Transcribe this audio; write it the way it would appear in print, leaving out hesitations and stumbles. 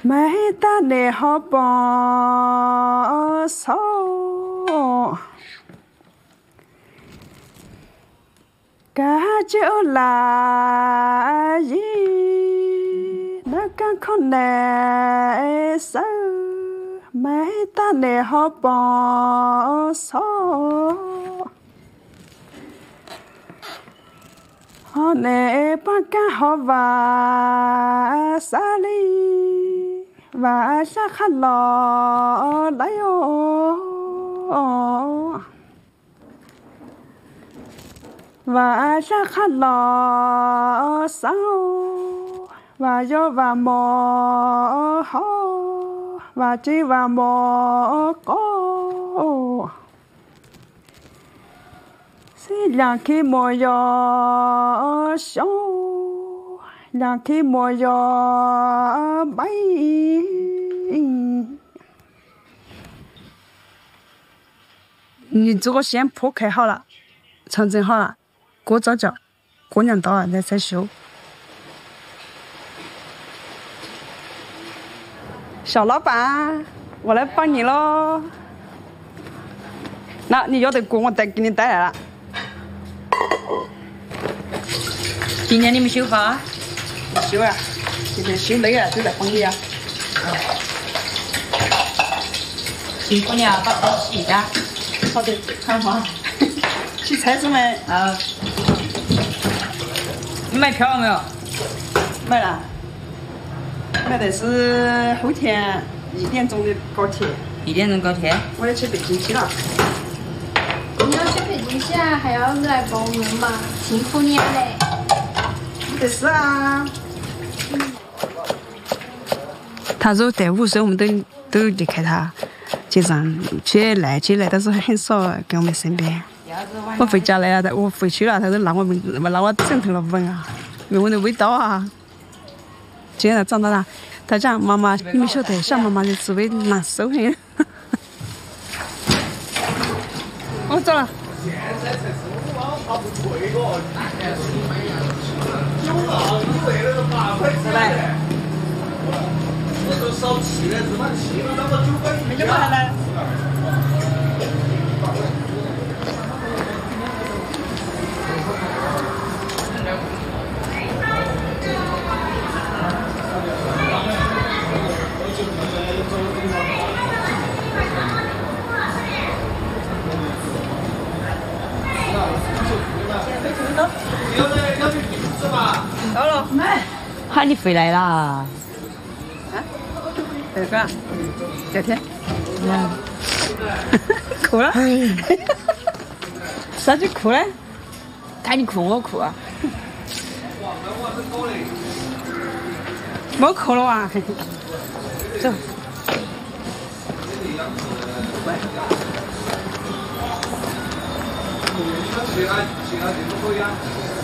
没得你好帮手，感就来意，那个可难受，没得你好帮手。好难把干好哇啥哩，哇啥哈老来哟，哇啥哈老少，哇哟哇么好，哇这哇么高。两颗莫要小，两颗莫要白。你这个先破开好了，重整好了，过早教，过年到了再修。小老板，我来帮你喽。那你要的锅我给你带来了。 今天你们修好？ 修啊，今天修累了，就在帮你啊。 辛苦你啊，把锅洗一下。 好的，好。去菜市没？ 啊。你买票了没有？ 买了。买的是后天1点钟的高铁。 1点钟高铁？ 我要去北京去了。 你要去北京去啊？还要来帮我们吗？辛苦你了嘞。 没事啊。他说带5岁，我们都离开他，经常去来，但是很少跟我们身边。我回家来了，我回去了，他说拿我枕头来闻啊，闻的味道啊。现在长大了，他讲妈妈，你们晓得，小妈妈的滋味难受很。我走了。拜拜。我都烧气了，这么气了，那么9分没就回来。到了， 喊你回来啦！ 啊？哪个？聊天。哭了？啥就哭了？ 看你哭我哭啊！ 没哭了哇！走。其他都可以啊。